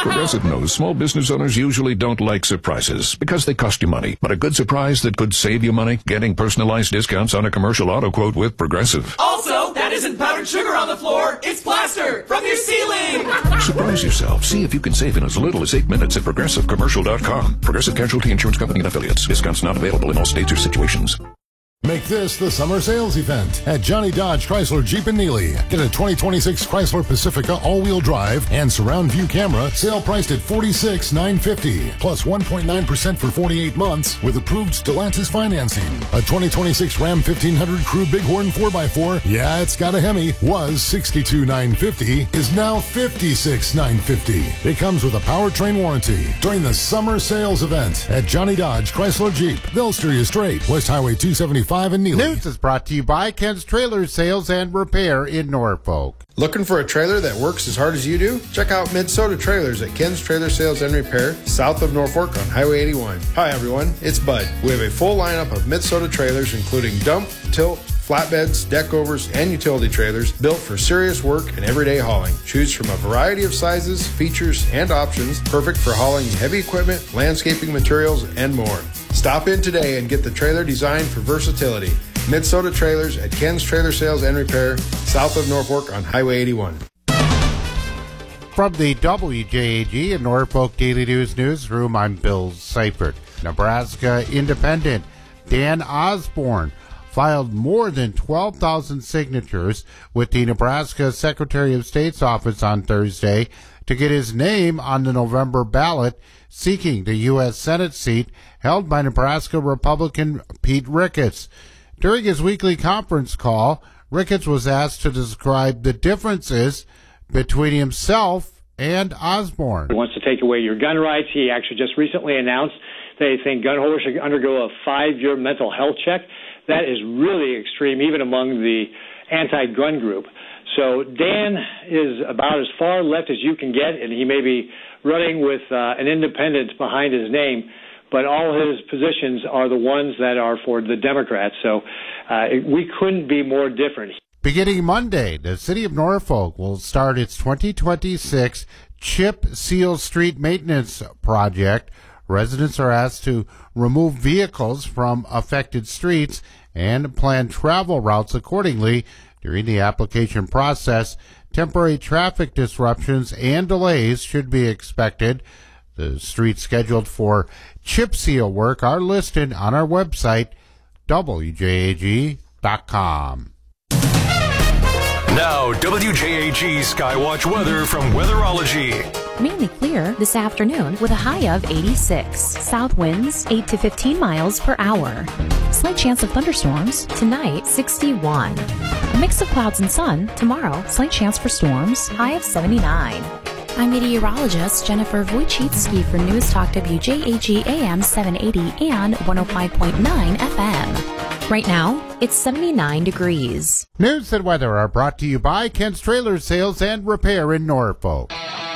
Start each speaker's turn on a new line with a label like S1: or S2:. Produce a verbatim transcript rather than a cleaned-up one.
S1: Progressive knows small business owners usually don't like surprises because they cost you money. But a good surprise that could save you money? Getting personalized discounts on a commercial auto quote with Progressive.
S2: Also, that isn't powdered sugar on the floor. It's plaster from your ceiling.
S1: Surprise yourself. See if you can save in as little as eight minutes at progressive commercial dot com. Progressive Casualty Insurance Company and Affiliates. Discounts not available in all states or situations.
S3: Make this the summer sales event at Johnny Dodge Chrysler Jeep and Neely. Get a twenty twenty-six Chrysler Pacifica all-wheel drive and surround view camera, sale priced at forty-six thousand nine hundred fifty dollars, plus one point nine percent for forty-eight months with approved Stellantis financing. A twenty twenty-six Ram fifteen hundred Crew Bighorn four by four, yeah, it's got a Hemi, was sixty-two thousand nine hundred fifty dollars, is now fifty-six thousand nine hundred fifty dollars. It comes with a powertrain warranty during the summer sales event at Johnny Dodge Chrysler Jeep. They'll steer you straight. West Highway two seventy-five in Neely.
S4: News is brought to you by Ken's Trailer Sales and Repair in Norfolk.
S5: Looking for a trailer that works as hard as you do? Check out Minnesota Trailers at Ken's Trailer Sales and Repair, south of Norfolk on Highway eighty-one. Hi everyone, it's Bud. We have a full lineup of Minnesota trailers including dump, tilt, flatbeds, deck overs, and utility trailers built for serious work and everyday hauling. Choose from a variety of sizes, features, and options, perfect for hauling heavy equipment, landscaping materials, and more. Stop in today and get the trailer designed for versatility. Minnesota Trailers at Ken's Trailer Sales and Repair, south of Norfolk on Highway eighty-one.
S4: From the W J A G and Norfolk Daily News Newsroom, I'm Bill Seifert. Nebraska Independent Dan Osborne filed more than twelve thousand signatures with the Nebraska Secretary of State's office on Thursday to get his name on the November ballot seeking the U S Senate seat held by Nebraska Republican Pete Ricketts. During his weekly conference call, Ricketts was asked to describe the differences between himself and Osborne.
S6: He wants to take away your gun rights. He actually just recently announced that he thinks gun holders should undergo a five-year mental health check. That is really extreme, even among the anti-gun group. So Dan is about as far left as you can get, and he may be running with uh, an independent behind his name, but all his positions are the ones that are for the Democrats. So uh, we couldn't be more different.
S4: Beginning Monday, the City of Norfolk will start its twenty twenty-six Chip Seal Street Maintenance Project. Residents are asked to remove vehicles from affected streets and plan travel routes accordingly. During the application process, temporary traffic disruptions and delays should be expected. The streets scheduled for chip seal work are listed on our website, W J A G dot com.
S7: Now, W J A G Skywatch weather from Weatherology.
S8: Mainly clear this afternoon with a high of eighty-six. South winds eight to fifteen miles per hour. Slight chance of thunderstorms tonight, sixty-one. A mix of clouds and sun tomorrow. Slight chance for storms, high of seventy-nine. I'm meteorologist Jennifer Wojcicki for News Talk W J A G A M seven eighty and one oh five point nine F M. Right now, it's seventy-nine degrees.
S4: News and weather are brought to you by Ken's Trailer Sales and Repair in Norfolk.